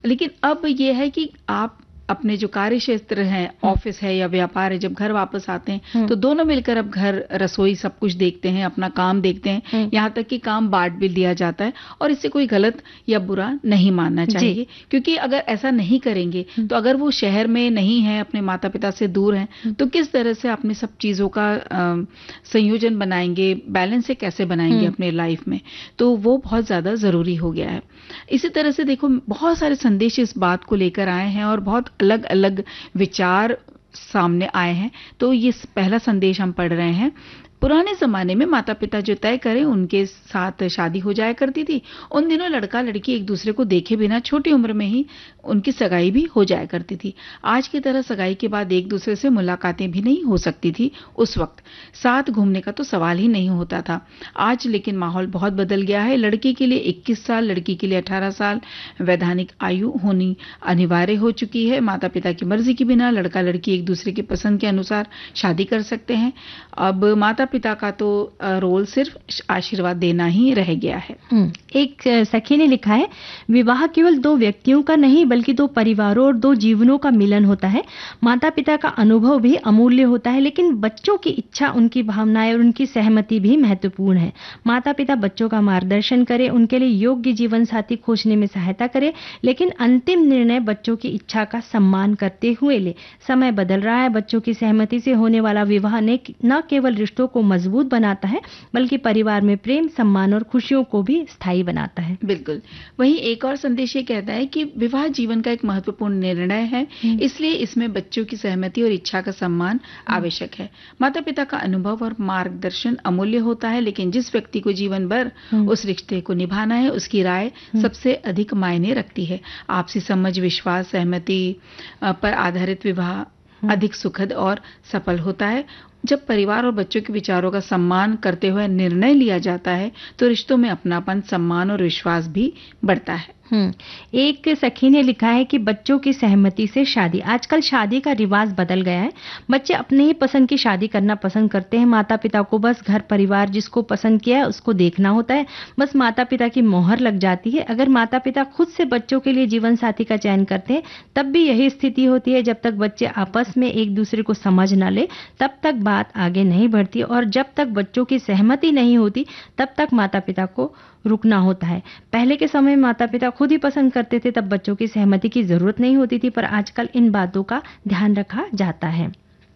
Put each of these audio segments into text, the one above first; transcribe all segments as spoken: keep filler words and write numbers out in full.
लेकिन अब ये है कि आप अपने जो कार्य क्षेत्र है, ऑफिस है या व्यापार है, जब घर वापस आते हैं तो दोनों मिलकर अब घर, रसोई सब कुछ देखते हैं, अपना काम देखते हैं, यहाँ तक कि काम बांट भी दिया जाता है और इससे कोई गलत या बुरा नहीं मानना चाहिए, क्योंकि अगर ऐसा नहीं करेंगे तो अगर वो शहर में नहीं है, अपने माता पिता से दूर हैं, तो किस तरह से अपने सब चीजों का आ, संयोजन बनाएंगे, बैलेंस से कैसे बनाएंगे अपने लाइफ में, तो वो बहुत ज्यादा जरूरी हो गया है। इसी तरह से देखो, बहुत सारे संदेश इस बात को लेकर आए हैं और बहुत अलग अलग विचार सामने आए हैं। तो ये पहला संदेश हम पढ़ रहे हैं। पुराने जमाने में माता पिता जो तय करें उनके साथ शादी हो जाया करती थी। उन दिनों लड़का लड़की एक दूसरे को देखे बिना छोटी उम्र में ही उनकी सगाई भी हो जाया करती थी। आज की तरह सगाई के बाद एक दूसरे से मुलाकातें भी नहीं हो सकती थी। उस वक्त साथ घूमने का तो सवाल ही नहीं होता था। आज लेकिन माहौल बहुत बदल गया है। लड़के के लिए इक्कीस साल, लड़की के लिए अठारह साल वैधानिक आयु होनी अनिवार्य हो चुकी है। माता पिता की मर्जी के बिना लड़का लड़की एक दूसरे की पसंद के अनुसार शादी कर सकते हैं। अब माता पिता का तो रोल सिर्फ आशीर्वाद देना ही रह गया है। एक सखी ने लिखा है, विवाह केवल दो व्यक्तियों का नहीं बल्कि दो परिवारों और दो जीवनों का मिलन होता है। माता पिता का अनुभव भी अमूल्य होता है, लेकिन बच्चों की इच्छा, उनकी भावनाएं और उनकी सहमति भी महत्वपूर्ण है। माता पिता बच्चों का मार्गदर्शन करें, उनके लिए योग्य जीवन साथी खोजने में सहायता करें, लेकिन अंतिम निर्णय बच्चों की इच्छा का सम्मान करते हुए ले। समय बदल रहा है। बच्चों की सहमति से होने वाला विवाह ने न केवल रिश्तों को मजबूत बनाता है बल्कि परिवार में प्रेम, सम्मान और खुशियों को भी स्थायी बनाता है। बिल्कुल। वहीं एक और संदेश ये कहता है कि विवाह जीवन का एक महत्वपूर्ण निर्णय है, इसलिए इसमें बच्चों की सहमति और इच्छा का सम्मान आवश्यक है। माता पिता का अनुभव और मार्गदर्शन अमूल्य होता है, लेकिन जिस व्यक्ति को जीवन भर उस रिश्ते को निभाना है उसकी राय सबसे अधिक मायने रखती है। आपसी समझ, विश्वास, सहमति पर आधारित विवाह अधिक सुखद और सफल होता है। जब परिवार और बच्चों के विचारों का सम्मान करते हुए निर्णय लिया जाता है तो रिश्तों में अपनापन, सम्मान और विश्वास भी बढ़ता है। हम्म एक सखी ने लिखा है कि बच्चों की सहमति से शादी। आजकल शादी का रिवाज बदल गया है। बच्चे अपने ही पसंद की शादी करना पसंद करते हैं। माता पिता को बस घर परिवार जिसको पसंद किया है उसको देखना होता है। बस माता पिता की मोहर लग जाती है। अगर माता पिता खुद से बच्चों के लिए जीवन साथी का चयन करते हैं तब भी यही स्थिति होती है। जब तक बच्चे आपस में एक दूसरे को समझ न ले तब तक बात आगे नहीं बढ़ती, और जब तक बच्चों की सहमति नहीं होती तब तक माता पिता को रुकना होता है। पहले के समय में माता पिता खुद ही पसंद करते थे, तब बच्चों की सहमति की जरूरत नहीं होती थी, पर आजकल इन बातों का ध्यान रखा जाता है।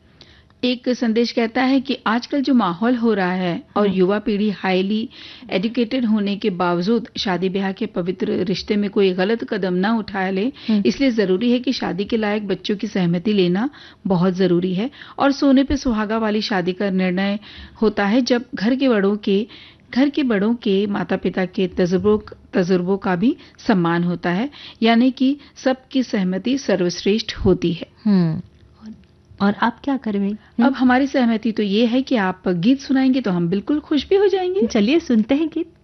एक संदेश कहता है कि आजकल जो माहौल हो रहा है और युवा पीढ़ी हाईली एजुकेटेड होने के बावजूद शादी ब्याह के पवित्र रिश्ते में कोई गलत कदम ना उठा ले, इसलिए जरूरी है कि शादी के लायक बच्चों की सहमति लेना बहुत जरूरी है। और सोने पे सुहागा वाली शादी का निर्णय होता है जब घर के बड़ों के घर के बड़ों के माता पिता के तजुर्बों तजुर्बों का भी सम्मान होता है, यानी कि सबकी सहमति सर्वश्रेष्ठ होती है। हम्म और आप क्या करेंगे? अब हमारी सहमति तो ये है कि आप गीत सुनाएंगे तो हम बिल्कुल खुश भी हो जाएंगे। चलिए सुनते हैं गीत।